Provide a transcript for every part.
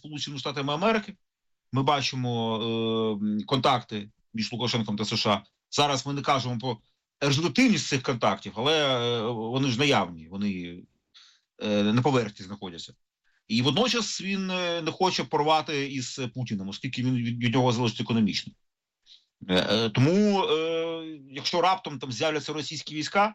Сполученими Штатами Америки. Ми бачимо контакти між Лукашенком та США. Зараз ми не кажемо про результативність цих контактів, але вони ж наявні, вони на поверхні знаходяться. І водночас він не хоче порвати із Путіним, оскільки він від нього залежить економічно. Тому, якщо раптом там з'являться російські війська,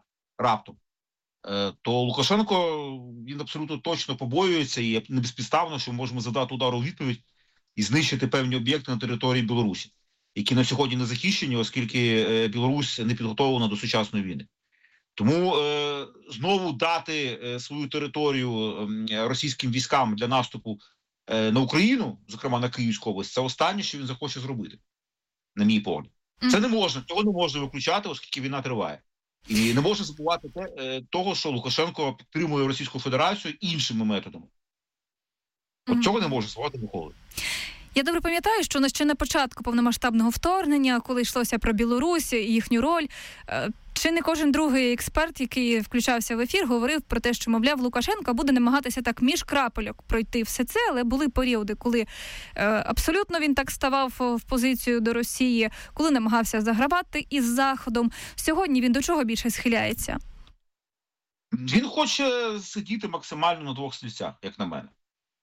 то Лукашенко, він абсолютно точно побоюється, і не безпідставно, що ми можемо задати удар у відповідь і знищити певні об'єкти на території Білорусі, які на сьогодні не захищені, оскільки Білорусь не підготовлена до сучасної війни. Тому знову дати свою територію російським військам для наступу на Україну, зокрема на Київську область, це останнє, що він захоче зробити, на мій погляд. Це не можна, цього не можна виключати, оскільки війна триває. І не можна забувати того, що Лукашенко підтримує Російську Федерацію іншими методами. От цього не може забувати ніколи. Я добре пам'ятаю, що ще на початку повномасштабного вторгнення, коли йшлося про Білорусь і їхню роль, чи не кожен другий експерт, який включався в ефір, говорив про те, що, мовляв, Лукашенко буде намагатися так між крапельок пройти все це, але були періоди, коли абсолютно він так ставав в позицію до Росії, коли намагався загравати із Заходом. Сьогодні він до чого більше схиляється? Він хоче сидіти максимально на двох стільцях, як на мене.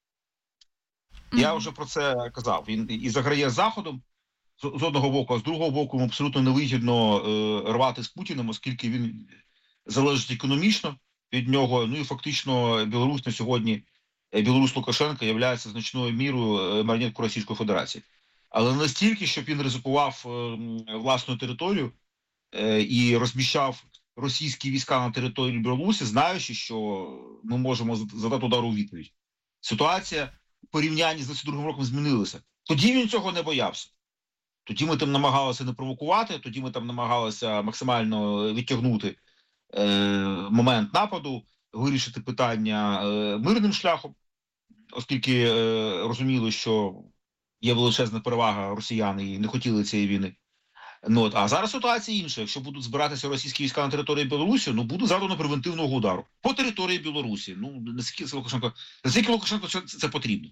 Я вже про це казав. Він і заграє з Заходом, з одного боку, а з другого боку йому абсолютно невигідно рвати з Путіним, оскільки він залежить економічно від нього. Ну і фактично Білорусь на сьогодні, Білорусь Лукашенка є значною мірою маріонеткою Російської Федерації. Але не настільки, щоб він ризикував власну територію і розміщав російські війська на території Білорусі, знаючи, що ми можемо задати удар у відповідь. Ситуація в порівнянні з 22-м роком змінилася. Тоді він цього не боявся. Тоді ми там намагалися не провокувати, тоді ми там намагалися максимально відтягнути момент нападу, вирішити питання мирним шляхом, оскільки розуміли, що є величезна перевага росіян і не хотіли цієї війни. А зараз ситуація інша. Якщо будуть збиратися російські війська на території Білорусі, буде завдано превентивного удару по території Білорусі. Наскільки Лукашенко це потрібно?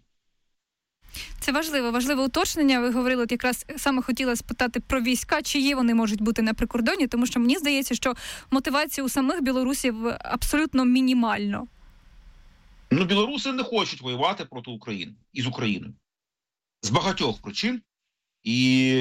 Це важливе уточнення. Ви говорили, якраз саме хотіла спитати про війська, чиї вони можуть бути на прикордоні, тому що мені здається, що мотивація у самих білорусів абсолютно мінімально. Білоруси не хочуть воювати проти України і з Україною. З багатьох причин. І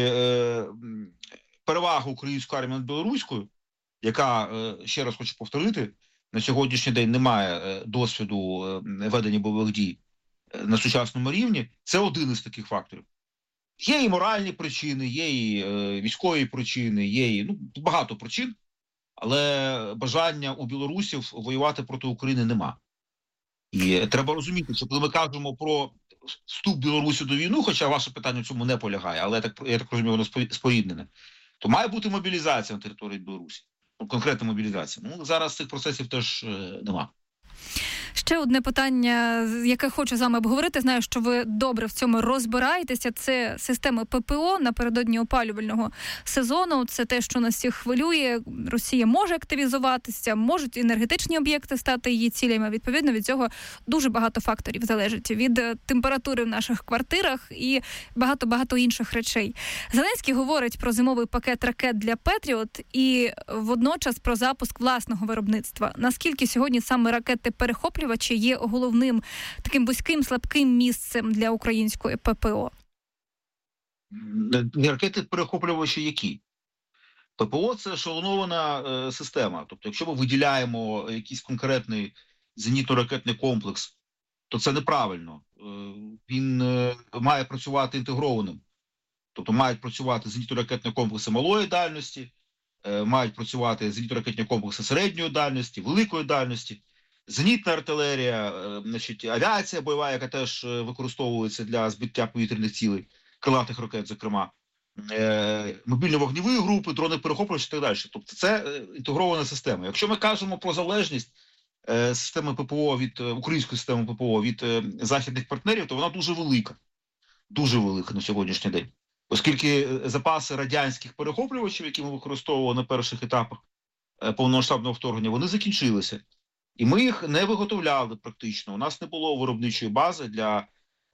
перевага української армії над білоруською, яка, ще раз хочу повторити, на сьогоднішній день не має досвіду ведення бойових дій на сучасному рівні, це один із таких факторів. Є і моральні причини, є і військові причини, є і багато причин, але бажання у білорусів воювати проти України нема. І треба розуміти, що коли ми кажемо про вступ Білорусі до війни, хоча ваше питання в цьому не полягає, але я так розумію, воно споріднене, то має бути мобілізація на території Білорусі. Конкретна мобілізація. Зараз цих процесів теж нема. Ще одне питання, яке хочу з вами обговорити. Знаю, що ви добре в цьому розбираєтеся. Це системи ППО напередодні опалювального сезону. Це те, що нас всіх хвилює. Росія може активізуватися, можуть енергетичні об'єкти стати її цілями. Відповідно, від цього дуже багато факторів залежить. Від температури в наших квартирах і багато-багато інших речей. Зеленський говорить про зимовий пакет ракет для Петріот і водночас про запуск власного виробництва. Наскільки сьогодні саме ракети-перехоплювачі є головним таким вузьким, слабким місцем для української ППО? Ракети-перехоплювачі які? ППО – це ешелонована система. Тобто, якщо ми виділяємо якийсь конкретний зенітно-ракетний комплекс, то це неправильно. Він має працювати інтегрованим. Тобто, мають працювати зенітно-ракетні комплекси малої дальності, мають працювати зенітно-ракетні комплекси середньої дальності, великої дальності. Зенітна артилерія, авіація бойова, яка теж використовується для збиття повітряних цілей, крилатих ракет, зокрема, мобільно-вогневі групи, дрони-перехоплювачі і так далі. Тобто це інтегрована система. Якщо ми кажемо про залежність системи ППО української системи ППО від західних партнерів, то вона дуже велика на сьогоднішній день. Оскільки запаси радянських перехоплювачів, які ми використовували на перших етапах повномасштабного вторгнення, вони закінчилися. І ми їх не виготовляли практично. У нас не було виробничої бази для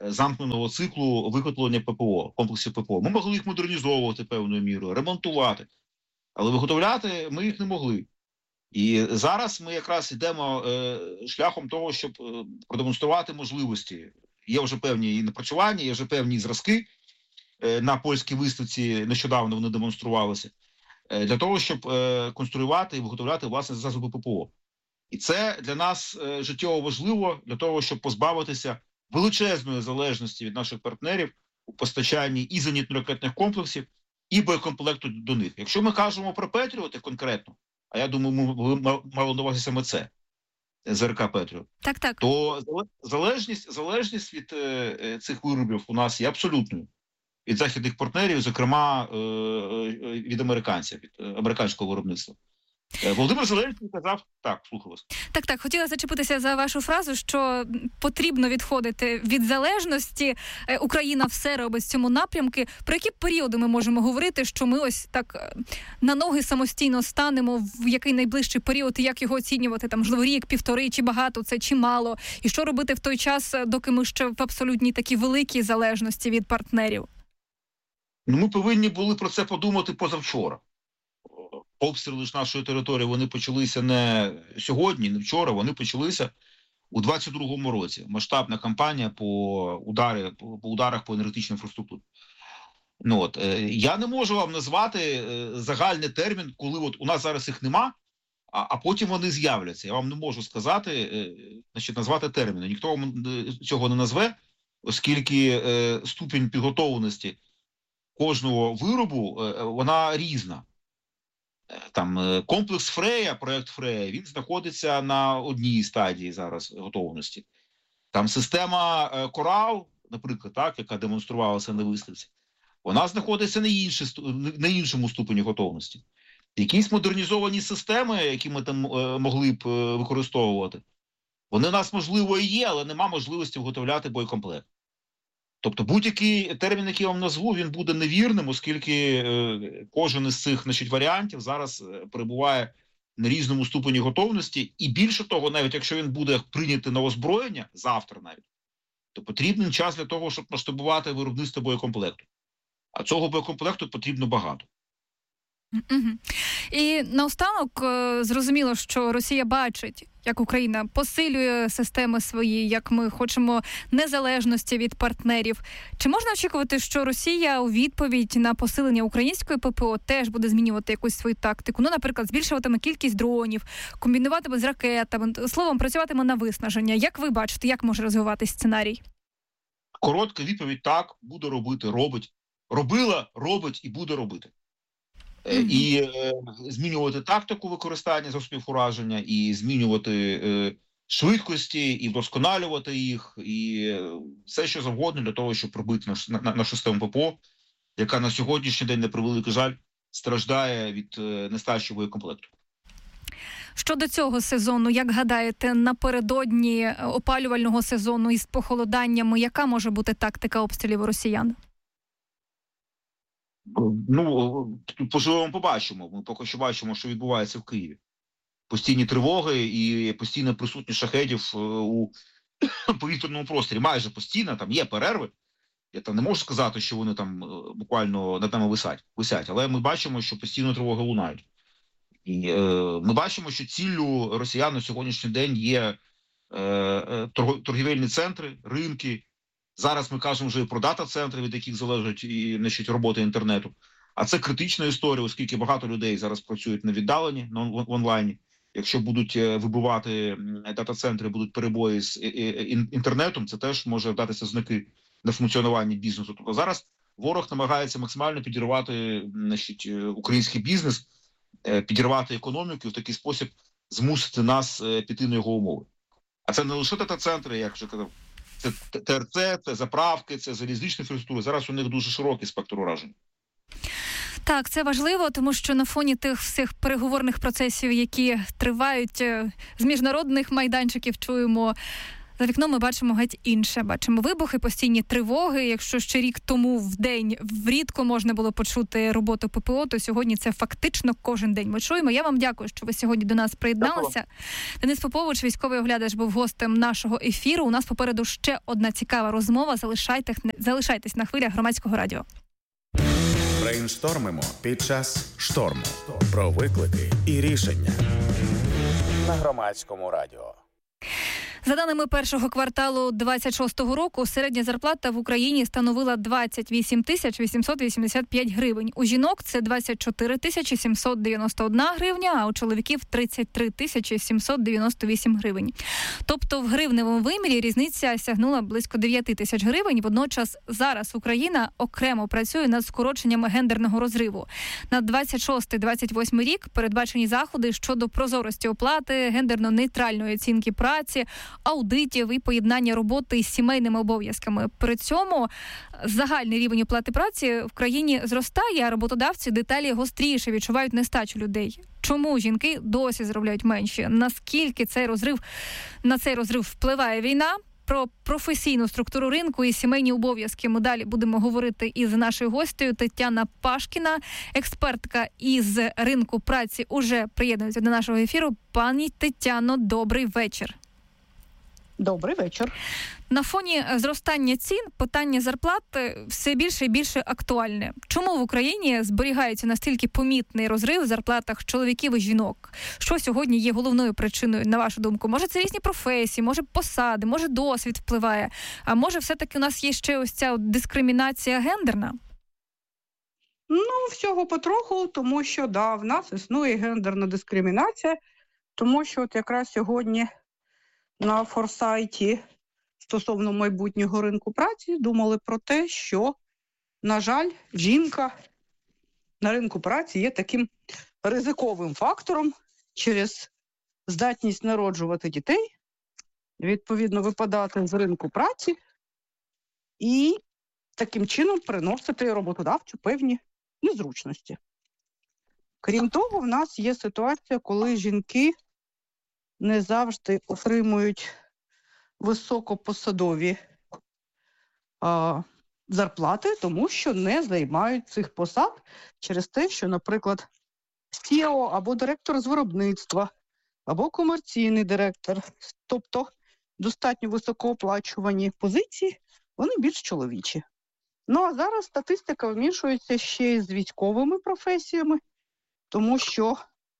замкненого циклу виготовлення ППО, комплексів ППО. Ми могли їх модернізовувати певною мірою, ремонтувати, але виготовляти ми їх не могли. І зараз ми якраз йдемо шляхом того, щоб продемонструвати можливості. Є вже певні напрацювання, є вже певні зразки. На польській виставці нещодавно вони демонструвалися. Для того, щоб конструювати і виготовляти, власне, засоби ППО. І це для нас життєво важливо, для того, щоб позбавитися величезної залежності від наших партнерів у постачанні і зенітно-ракетних комплексів, і боєкомплекту до них. Якщо ми кажемо про Петріоти конкретно, а я думаю, ми мали на увазі саме це, ЗРК Петріот, так. То залежність від цих виробів у нас є абсолютною. Від західних партнерів, зокрема від американців, від американського виробництва. Володимир Зеленський казав, так, слухаю вас. Так, хотіла зачепитися за вашу фразу, що потрібно відходити від залежності. Україна все робить в цьому напрямку. Про які періоди ми можемо говорити, що ми ось так на ноги самостійно станемо, в який найближчий період, і як його оцінювати, там, можливо, рік, півтори, чи багато це, чи мало? І що робити в той час, доки ми ще в абсолютній такій великій залежності від партнерів? Ми повинні були про це подумати позавчора. Обстріли ж нашої території, вони почалися не сьогодні, не вчора, вони почалися у 22-му році. Масштабна кампанія по ударах по енергетичній інфраструктурі. Я не можу вам назвати загальний термін, коли от у нас зараз їх нема, а потім вони з'являться. Я вам не можу сказати, назвати терміни. Ніхто вам цього не назве, оскільки ступінь підготовленості кожного виробу, вона різна. Там комплекс Фрея, проект Фрея, він знаходиться на одній стадії зараз готовності. Там система Корал, наприклад, так, яка демонструвалася на виставці, вона знаходиться на іншому ступені готовності. Якісь модернізовані системи, які ми там могли б використовувати, вони у нас, можливо, і є, але нема можливості виготовляти боєкомплект. Тобто будь-який термін, який я вам назву, він буде невірним, оскільки кожен із цих варіантів зараз перебуває на різному ступені готовності. І більше того, навіть якщо він буде прийнятий на озброєння, завтра навіть, то потрібен час для того, щоб масштабувати виробництво боєкомплекту. А цього боєкомплекту потрібно багато. І наостанок зрозуміло, що Росія бачить, як Україна посилює системи свої, як ми хочемо незалежності від партнерів. Чи можна очікувати, що Росія у відповідь на посилення української ППО теж буде змінювати якусь свою тактику? Наприклад, збільшуватиме кількість дронів, комбінуватиме з ракетами, словом, працюватиме на виснаження. Як ви бачите, як може розвиватись сценарій? Коротка відповідь – так, буде робити, робить. Робила, робить і буде робити. І змінювати тактику використання засобів ураження, і змінювати швидкості, і вдосконалювати їх, і все, що завгодно для того, щоб пробити нашу систему ППО, яка на сьогоднішній день, на превеликий жаль, страждає від нестачі боєкомплекту. Щодо цього сезону, як гадаєте, напередодні опалювального сезону із похолоданнями, яка може бути тактика обстрілів у росіян? Поживемо, побачимо. Ми поки що бачимо, що відбувається в Києві. Постійні тривоги і постійна присутність шахедів у повітряному просторі. Майже постійно, там є перерви. Я там не можу сказати, що вони там буквально над нами висять. Але ми бачимо, що постійно тривоги лунають. І ми бачимо, що ціллю росіян на сьогоднішній день є торгівельні центри, ринки. Зараз ми кажемо вже і про дата-центри, від яких залежить робота інтернету. А це критична історія, оскільки багато людей зараз працюють на віддаленні, в онлайні. Якщо будуть вибивати дата-центри, будуть перебої з інтернетом, це теж може датися знаки на функціонування бізнесу. Тобто зараз ворог намагається максимально підірвати український бізнес, підірвати економіку і в такий спосіб змусити нас піти на його умови. А це не лише дата-центри, як вже казав, це ТРЦ, це заправки, це залізничні інфраструктури. Зараз у них дуже широкий спектр уражень. Так, це важливо, тому що на фоні тих всіх переговорних процесів, які тривають з міжнародних майданчиків, чуємо За вікном ми бачимо геть інше. Бачимо вибухи, постійні тривоги. Якщо ще рік тому в день рідко можна було почути роботу ППО, то сьогодні це фактично кожен день ми чуємо. Я вам дякую, що ви сьогодні до нас приєдналися. Дякую. Денис Попович, військовий оглядач, був гостем нашого ефіру. У нас попереду ще одна цікава розмова. Залишайтесь на хвилях Громадського радіо. Брейнштормимо під час шторму. Про виклики і рішення. На Громадському радіо. За даними першого кварталу 26-го року, середня зарплата в Україні становила 28 тисяч 885 гривень. У жінок це 24 тисячі 791 гривня, а у чоловіків 33 тисячі 798 гривень. Тобто в гривневому вимірі різниця сягнула близько 9 тисяч гривень. Водночас зараз Україна окремо працює над скороченням гендерного розриву. На 26-28 рік передбачені заходи щодо прозорості оплати, гендерно-нейтральної оцінки праці, аудитів і поєднання роботи із сімейними обов'язками. При цьому загальний рівень оплати праці в країні зростає, а роботодавці деталі гостріше відчувають нестачу людей. Чому жінки досі заробляють менше? Наскільки на цей розрив впливає війна? Про професійну структуру ринку і сімейні обов'язки ми далі будемо говорити із нашою гостею Тетяна Пашкіна, експертка із ринку праці, уже приєднується до нашого ефіру. Пані Тетяно, добрий вечір. Добрий вечір. На фоні зростання цін питання зарплати все більше і більше актуальне. Чому в Україні зберігається настільки помітний розрив в зарплатах чоловіків і жінок? Що сьогодні є головною причиною, на вашу думку? Може, це різні професії, може, посади, може, досвід впливає? А може, все-таки у нас є ще ось ця дискримінація гендерна? Всього потроху, тому що, в нас існує гендерна дискримінація, тому що от якраз сьогодні на форсайті стосовно майбутнього ринку праці думали про те, що, на жаль, жінка на ринку праці є таким ризиковим фактором через здатність народжувати дітей, відповідно випадати з ринку праці і таким чином приносити роботодавцю певні незручності. Крім того, в нас є ситуація, коли жінки не завжди отримують високопосадові зарплати, тому що не займають цих посад через те, що, наприклад, CEO або директор з виробництва, або комерційний директор, тобто достатньо високооплачувані позиції, вони більш чоловічі. А зараз статистика вмішується ще й з військовими професіями, тому що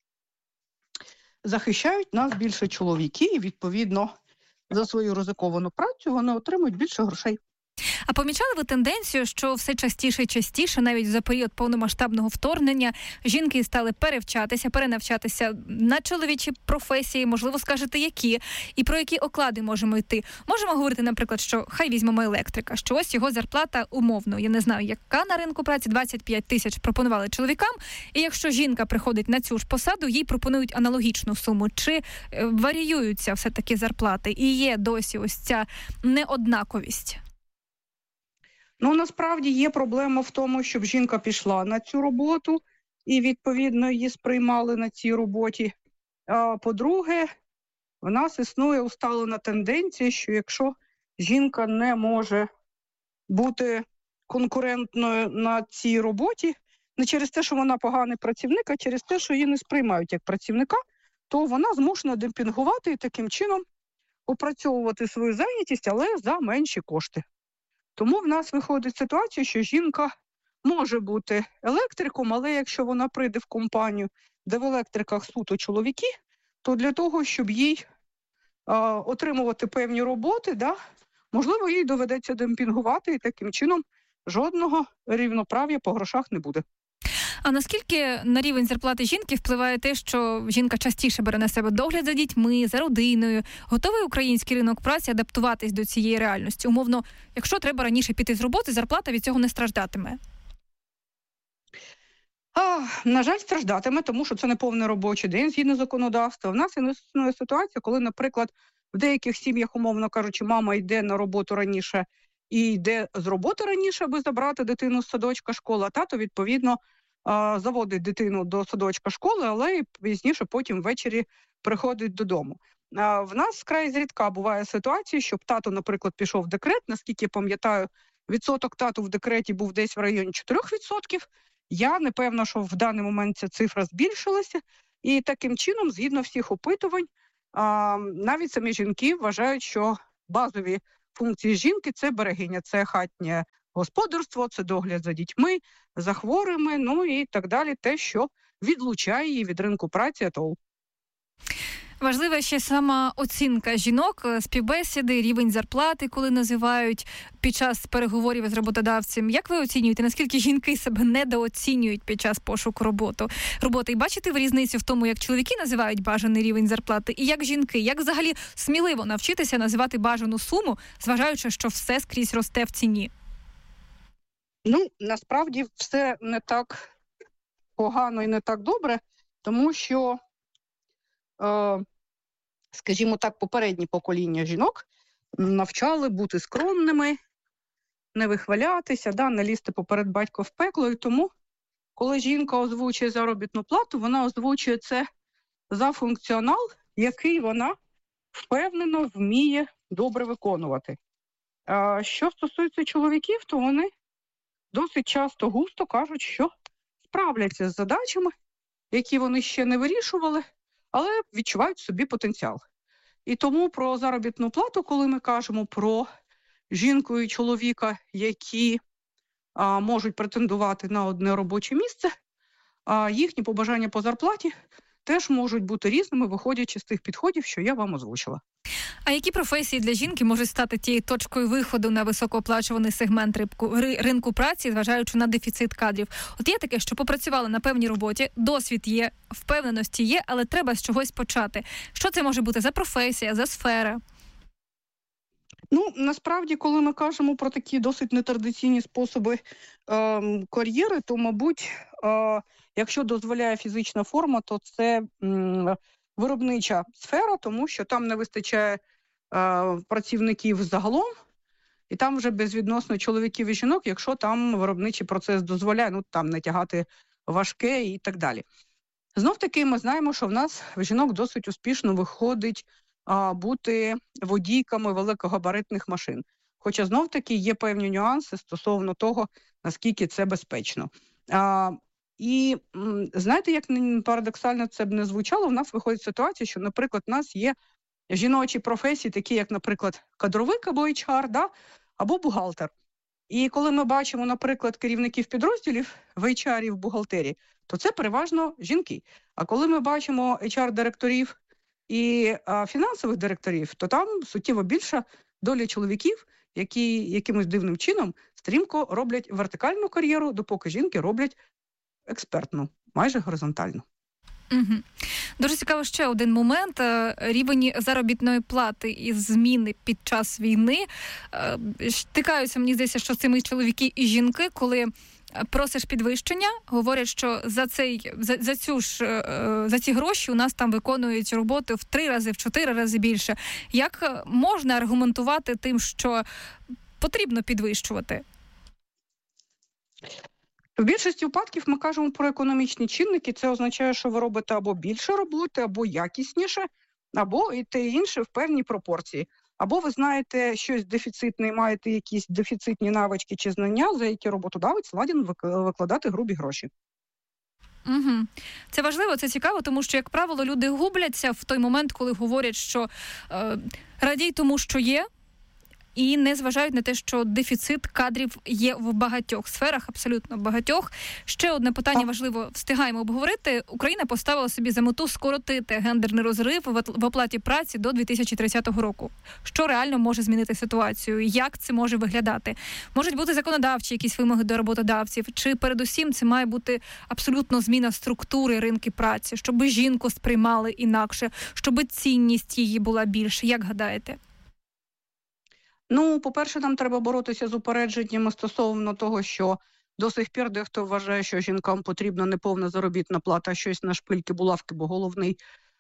захищають нас більше чоловіки і, відповідно, за свою ризиковану працю вони отримують більше грошей. А помічали ви тенденцію, що все частіше і частіше, навіть за період повномасштабного вторгнення, жінки стали перенавчатися на чоловічі професії, можливо, скажете, які, і про які оклади можемо йти? Можемо говорити, наприклад, що хай візьмемо електрика, що ось його зарплата умовно, я не знаю, яка на ринку праці, 25 тисяч пропонували чоловікам, і якщо жінка приходить на цю ж посаду, їй пропонують аналогічну суму. Чи варіюються все-таки зарплати? І є досі ось ця неоднаковість? Насправді є проблема в тому, щоб жінка пішла на цю роботу і, відповідно, її сприймали на цій роботі. По-друге, в нас існує усталена тенденція, що якщо жінка не може бути конкурентною на цій роботі, не через те, що вона поганий працівник, а через те, що її не сприймають як працівника, то вона змушена демпінгувати і таким чином опрацьовувати свою зайнятість, але за менші кошти. Тому в нас виходить ситуація, що жінка може бути електриком, але якщо вона прийде в компанію, де в електриках суто чоловіки, то для того, щоб їй отримувати певні роботи, можливо, їй доведеться демпінгувати, і таким чином жодного рівноправ'я по грошах не буде. А наскільки на рівень зарплати жінки впливає те, що жінка частіше бере на себе догляд за дітьми, за родиною? Готовий український ринок праці адаптуватись до цієї реальності? Умовно, якщо треба раніше піти з роботи, зарплата від цього не страждатиме? На жаль, страждатиме, тому що це не повний робочий день згідно законодавства. В нас існує ситуація, коли, наприклад, в деяких сім'ях, умовно кажучи, мама йде на роботу раніше і йде з роботи раніше, аби забрати дитину з садочка школи, а тато, відповідно, заводить дитину до садочка школи, але і пізніше потім ввечері приходить додому. В нас вкрай зрідка буває ситуація, щоб тато, наприклад, пішов в декрет. Наскільки я пам'ятаю, відсоток тату в декреті був десь в районі 4%. Я не певна, що в даний момент ця цифра збільшилася. І таким чином, згідно всіх опитувань, навіть самі жінки вважають, що базові функції жінки – це берегиня, це хатнє господарство, це догляд за дітьми, за хворими, ну і так далі, те, що відлучає її від ринку праці АТО. Важлива ще сама оцінка жінок, співбесіди, рівень зарплати, коли називають під час переговорів з роботодавцем. Як ви оцінюєте, наскільки жінки себе недооцінюють під час пошуку роботи? І бачите ви різницю в тому, як чоловіки називають бажаний рівень зарплати, і як жінки? Як взагалі сміливо навчитися називати бажану суму, зважаючи, що все скрізь росте в ціні? Ну, насправді все не так погано і не так добре, тому що скажімо так, попередні покоління жінок навчали бути скромними, не вихвалятися, не лізти поперед батька в пекло. І тому, коли жінка озвучує заробітну плату, вона озвучує це за функціонал, який вона впевнено вміє добре виконувати. Що стосується чоловіків, то вони досить часто густо кажуть, що справляться з задачами, які вони ще не вирішували, але відчувають в собі потенціал. І тому про заробітну плату, коли ми кажемо про жінку і чоловіка, які можуть претендувати на одне робоче місце, їхні побажання по зарплаті теж можуть бути різними, виходячи з тих підходів, що я вам озвучила. А які професії для жінки можуть стати тією точкою виходу на високооплачуваний сегмент ринку праці, зважаючи на дефіцит кадрів? От є таке, що попрацювали на певній роботі, досвід є, впевненості є, але треба з чогось почати. Що це може бути за професія, за сфера? Ну, насправді, коли ми кажемо про такі досить нетрадиційні способи кар'єри, то, мабуть, якщо дозволяє фізична форма, то це виробнича сфера, тому що там не вистачає працівників загалом, і там вже безвідносно чоловіків і жінок, якщо там виробничий процес дозволяє, там не тягати важке і так далі. Знов-таки ми знаємо, що в нас в жінок досить успішно виходить бути водійками великогабаритних машин. Хоча знов-таки є певні нюанси стосовно того, наскільки це безпечно. І знаєте, як парадоксально це б не звучало, в нас виходить ситуація, що, наприклад, в нас є жіночі професії, такі як, наприклад, кадровик або HR, або бухгалтер. І коли ми бачимо, наприклад, керівників підрозділів в HR і в бухгалтерії, то це переважно жінки. А коли ми бачимо HR-директорів і фінансових директорів, то там суттєво більша доля чоловіків, які якимось дивним чином стрімко роблять вертикальну кар'єру, допоки жінки роблять експертну, майже горизонтальну. Угу. Дуже цікаво ще один момент. Рівень заробітної плати і зміни під час війни. Стикаються, мені здається, що цими чоловіки і жінки, коли просиш підвищення, говорять, що за ці гроші у нас там виконують роботи в 3 рази, в 4 рази більше. Як можна аргументувати тим, що потрібно підвищувати? В більшості випадків ми кажемо про економічні чинники. Це означає, що ви робите або більше роботи, або якісніше, або і те і інше в певній пропорції. Або ви знаєте щось дефіцитне і маєте якісь дефіцитні навички чи знання, за які роботодавець ладен викладати грубі гроші. Угу. Це важливо, це цікаво, тому що, як правило, люди губляться в той момент, коли говорять, що радій тому, що є, і не зважають на те, що дефіцит кадрів є в багатьох сферах, абсолютно багатьох. Ще одне питання важливо, встигаємо обговорити. Україна поставила собі за мету скоротити гендерний розрив в оплаті праці до 2030 року. Що реально може змінити ситуацію? Як це може виглядати? Можуть бути законодавчі якісь вимоги до роботодавців? Чи передусім це має бути абсолютно зміна структури ринку праці? Щоб жінку сприймали інакше? Щоб цінність її була більше? Як гадаєте? Ну, по-перше, нам треба боротися з упередженнями стосовно того, що до сих пір дехто вважає, що жінкам потрібна не повна заробітна плата, а щось на шпильки-булавки, бо головний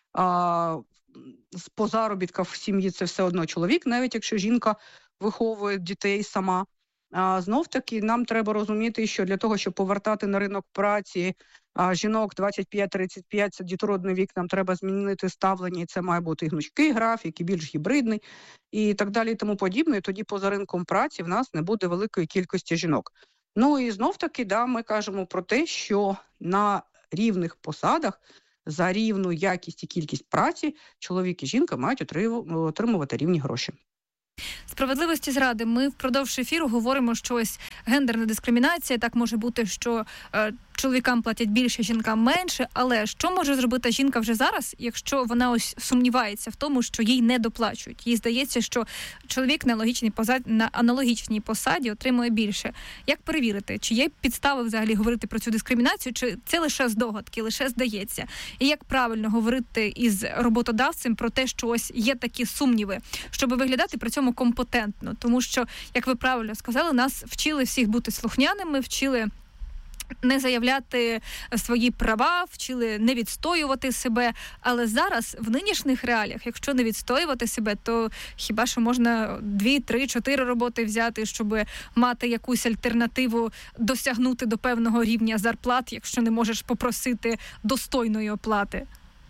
по заробітках в сім'ї це все одно чоловік, навіть якщо жінка виховує дітей сама. Знов-таки нам треба розуміти, що для того, щоб повертати на ринок праці жінок 25-35, це дітородний вік, нам треба змінити ставлення, і це має бути і гнучкий графік, і більш гібридний, і так далі, і тому подібне. І тоді поза ринком праці в нас не буде великої кількості жінок. Ну і знов-таки, ми кажемо про те, що на рівних посадах за рівну якість і кількість праці чоловік і жінка мають отримувати рівні гроші. Справедливості заради, ми впродовж ефіру говоримо, що ось гендерна дискримінація, так може бути, що чоловікам платять більше, жінкам менше, але що може зробити жінка вже зараз, якщо вона ось сумнівається в тому, що їй не доплачують? Їй здається, що чоловік на аналогічній посаді отримує більше. Як перевірити, чи є підстави взагалі говорити про цю дискримінацію, чи це лише здогадки, лише здається? І як правильно говорити із роботодавцем про те, що ось є такі сумніви, щоб виглядати при цьому компетентно? Тому що, як ви правильно сказали, нас вчили всіх бути слухняними, вчили не заявляти свої права, вчили не відстоювати себе. Але зараз, в нинішніх реаліях, якщо не відстоювати себе, то хіба що можна 2, 3, 4 роботи взяти, щоб мати якусь альтернативу, досягнути до певного рівня зарплат, якщо не можеш попросити достойної оплати?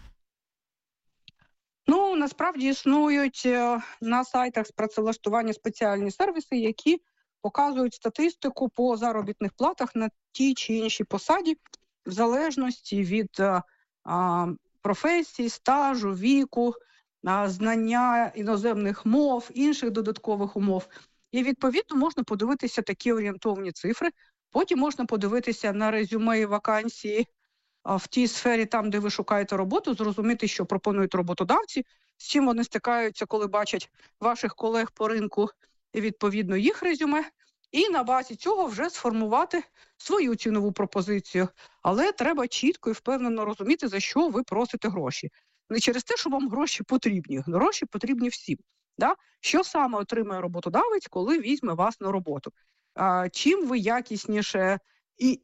Насправді існують на сайтах з працевлаштування спеціальні сервіси, які показують статистику по заробітних платах на тій чи іншій посаді в залежності від професії, стажу, віку, знання іноземних мов, інших додаткових умов. І, відповідно, можна подивитися такі орієнтовні цифри. Потім можна подивитися на резюме і вакансії в тій сфері, там, де ви шукаєте роботу, зрозуміти, що пропонують роботодавці, з чим вони стикаються, коли бачать ваших колег по ринку і, відповідно, їх резюме, і на базі цього вже сформувати свою цінову пропозицію. Але треба чітко і впевнено розуміти, за що ви просите гроші. Не через те, що вам гроші потрібні. Гроші потрібні всім. Да? Що саме отримає роботодавець, коли візьме вас на роботу? Чим ви якісніше і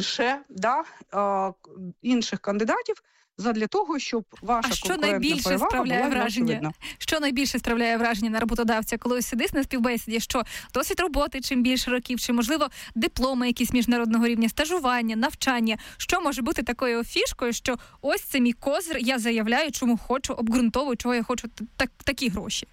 інших кандидатів, задля того, щоб ваша конкурентна перевага була неочевидна. Що найбільше справляє враження на роботодавця, коли сидиш на співбесіді, що досвід роботи чим більше років, чи, можливо, дипломи якісь міжнародного рівня, стажування, навчання. Що може бути такою фішкою, що ось це мій козир, я заявляю, чому хочу, обґрунтовую, чого я хочу такі гроші?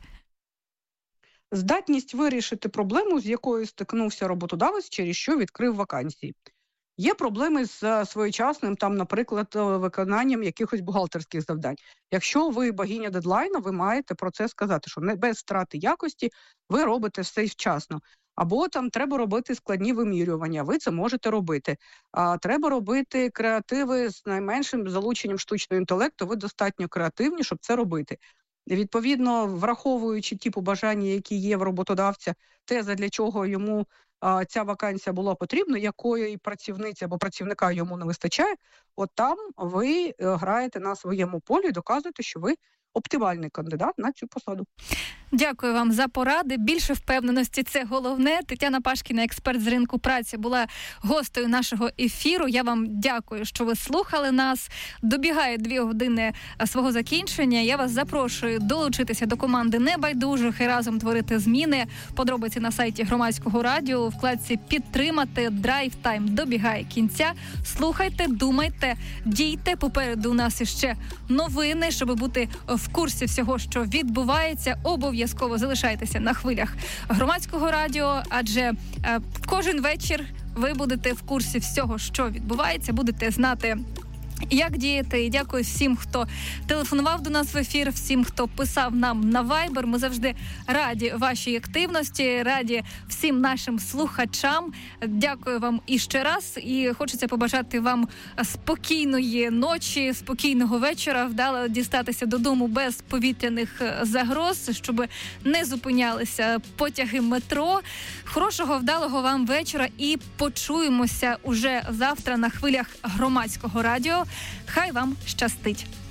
Здатність вирішити проблему, з якою стикнувся роботодавець, через що відкрив вакансії. Є проблеми з своєчасним, наприклад, виконанням якихось бухгалтерських завдань. Якщо ви богиня дедлайну, ви маєте про це сказати, що не без втрати якості ви робите все вчасно. Або треба робити складні вимірювання, ви це можете робити. Треба робити креативи з найменшим залученням штучного інтелекту, ви достатньо креативні, щоб це робити. Відповідно, враховуючи ті побажання, які є в роботодавця, те, задля чого йому ця вакансія була потрібна, якої працівниці або працівника йому не вистачає, от там ви граєте на своєму полі і доказуєте, що ви оптимальний кандидат на цю посаду. Дякую вам за поради. Більше впевненості – це головне. Тетяна Пашкіна, експерт з ринку праці, була гостею нашого ефіру. Я вам дякую, що ви слухали нас. Добігає 2 години свого закінчення. Я вас запрошую долучитися до команди небайдужих і разом творити зміни. Подробиці на сайті Громадського радіо. У вкладці «Підтримати». Драйв-тайм добігає кінця. Слухайте, думайте, дійте. Попереду у нас іще новини, щоб бути в курсі всього, що відбувається. Обов'язково залишайтеся на хвилях Громадського радіо, адже кожен вечір ви будете в курсі всього, що відбувається, будете знати, як діяти. І дякую всім, хто телефонував до нас в ефір, всім, хто писав нам на Viber. Ми завжди раді вашій активності, раді всім нашим слухачам. Дякую вам іще раз. І хочеться побажати вам спокійної ночі, спокійного вечора, вдало дістатися додому без повітряних загроз, щоб не зупинялися потяги метро. Хорошого, вдалого вам вечора і почуємося уже завтра на хвилях Громадського радіо. Хай вам щастить!